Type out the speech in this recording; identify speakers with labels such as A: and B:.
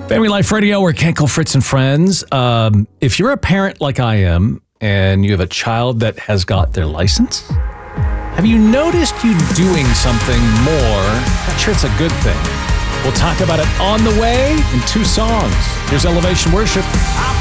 A: Family Life Radio, we're Kenkel, Fritz, and Friends. If you're a parent like I am, and you have a child that has got their license, have you noticed you doing something more? Not sure it's a good thing. We'll talk about it on the way in 2 songs. Here's Elevation Worship.